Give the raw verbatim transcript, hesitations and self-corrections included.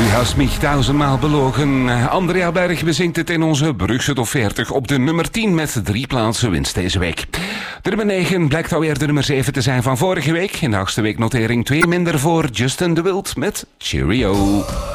U hast mich duizendmaal belogen. Andrea Berg bezingt het in onze Brugse Top veertig op de nummer tien met drie plaatsen winst deze week. De nummer negen blijkt alweer de nummer zeven te zijn van vorige week. In de achtste week notering twee minder voor Justin de Wild met Cheerio.